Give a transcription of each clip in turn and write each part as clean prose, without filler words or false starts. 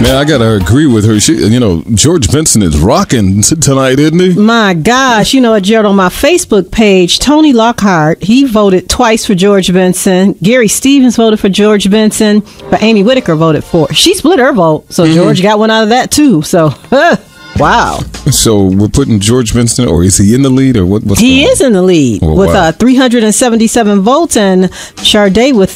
Man, I gotta agree with her. George Benson is rocking tonight, isn't he? My gosh, Gerald, on my Facebook page, Tony Lockhart, he voted twice for George Benson. Gary Stevens voted for George Benson, but Amy Whitaker voted for. She split her vote, so George got one out of that too. So, wow. So we're putting George Benson, or is he in the lead, or what? He is in the lead with 377 votes, and Sade with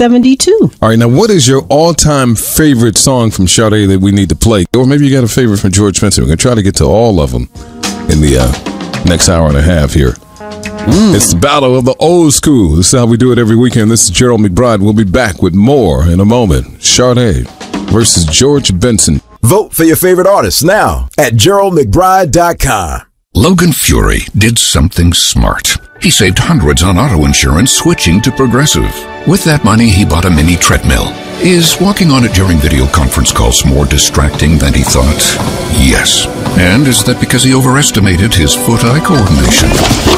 372. All right, now what is your all-time favorite song from Sade that we need to play? Or maybe you got a favorite from George Benson. We're going to try to get to all of them in the next hour and a half here. It's the battle of the old school. This is how we do it every weekend. This is Gerald McBride. We'll be back with more in a moment. Sade versus George Benson. Vote for your favorite artist now at GeraldMcBride.com. Logan Fury did something smart. He saved hundreds on auto insurance switching to Progressive. With that money, he bought a mini treadmill. Is walking on it during video conference calls more distracting than he thought? Yes. And is that because he overestimated his foot-eye coordination?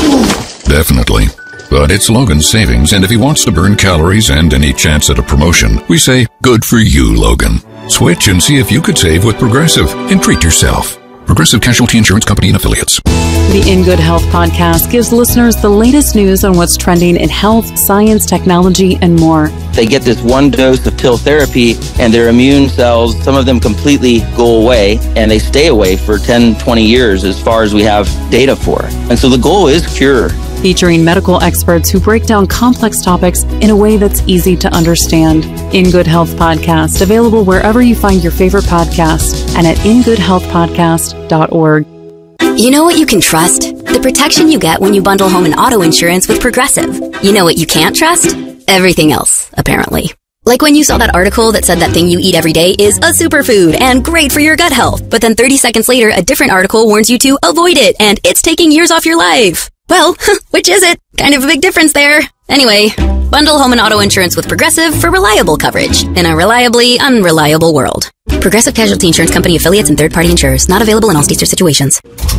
Definitely. But it's Logan's savings, and if he wants to burn calories and any chance at a promotion, we say, good for you, Logan. Switch and see if you could save with Progressive and treat yourself. Progressive Casualty Insurance Company and Affiliates. The In Good Health podcast gives listeners the latest news on what's trending in health, science, technology, and more. They get this one dose of TIL therapy and their immune cells, some of them completely go away, and they stay away for 10, 20 years as far as we have data for. And so the goal is cure. Featuring medical experts who break down complex topics in a way that's easy to understand. In Good Health Podcast, available wherever you find your favorite podcast and at ingoodhealthpodcast.org. You know what you can trust? The protection you get when you bundle home and auto insurance with Progressive. You know what you can't trust? Everything else, apparently. Like when you saw that article that said that thing you eat every day is a superfood and great for your gut health. But then 30 seconds later, a different article warns you to avoid it and it's taking years off your life. Well, which is it? Kind of a big difference there. Anyway, bundle home and auto insurance with Progressive for reliable coverage in a reliably unreliable world. Progressive Casualty Insurance Company affiliates and third-party insurers. Not available in all states or situations.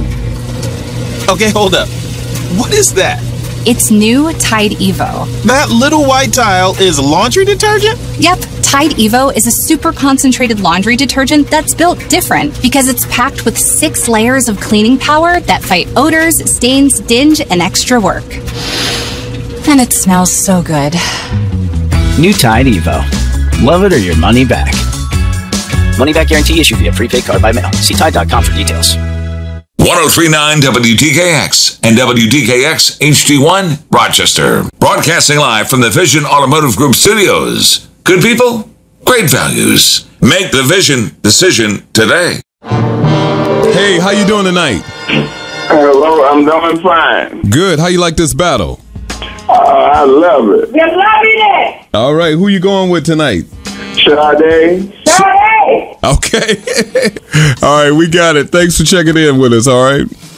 Okay, hold up. What is that? It's new Tide Evo. That little white tile is laundry detergent? Yep. Tide Evo is a super concentrated laundry detergent that's built different because it's packed with 6 layers of cleaning power that fight odors, stains, dinge, and extra work. And it smells so good. New Tide Evo. Love it or your money back. Money back guarantee issued via prepaid card by mail. See Tide.com for details. 1039 WDKX and WDKX HD1 Rochester. Broadcasting live from the Vision Automotive Group studios. Good people, great values. Make the Vision decision today. Hey, how you doing tonight? Hello, I'm doing fine. Good. How you like this battle? I love it. You're loving it. All right, who you going with tonight? Sade. Okay. All right, we got it. Thanks for checking in with us, all right?